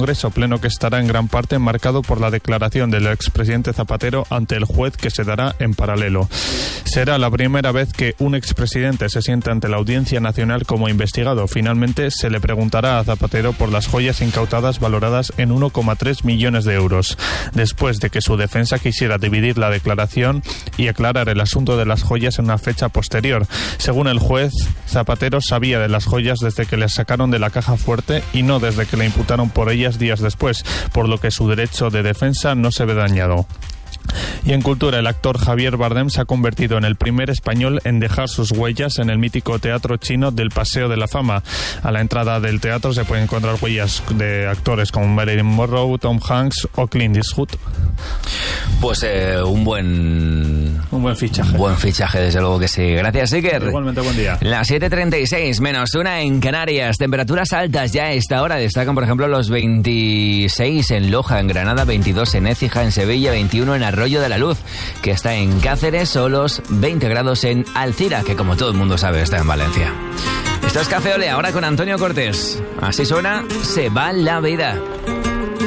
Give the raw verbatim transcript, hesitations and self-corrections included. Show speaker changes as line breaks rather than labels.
Congreso, pleno que estará en gran parte marcado por la declaración del expresidente Zapatero ante el juez, que se dará en paralelo. Será la primera vez que un expresidente se sienta ante la Audiencia Nacional como investigado. Finalmente se le preguntará a Zapatero por las joyas incautadas valoradas en uno coma tres millones de euros, después de que su defensa quisiera dividir la declaración y aclarar el asunto de las joyas en una fecha posterior. Según el juez, Zapatero sabía de las joyas desde que les sacaron de la caja fuerte y no desde que le imputaron por ellas días después, por lo que su derecho de defensa no se ve dañado. Y en cultura, el actor Javier Bardem se ha convertido en el primer español en dejar sus huellas en el mítico teatro chino del Paseo de la Fama. A la entrada del teatro se pueden encontrar huellas de actores como Marilyn Monroe, Tom Hanks o Clint Eastwood.
Pues eh, un buen...
Un buen fichaje.
Buen fichaje, desde luego que sí. Gracias, Iker.
Igualmente, buen día.
Las siete treinta y seis, menos una en Canarias. Temperaturas altas ya a esta hora. Destacan, por ejemplo, los veintiséis en Loja, en Granada, veintidós en Écija, en Sevilla, veintiuno en Arroyo de la Luz, que está en Cáceres, o los veinte grados en Alcira, que como todo el mundo sabe está en Valencia. Esto es Café Ole, ahora con Antonio Cortés. Así suena Se va la vida.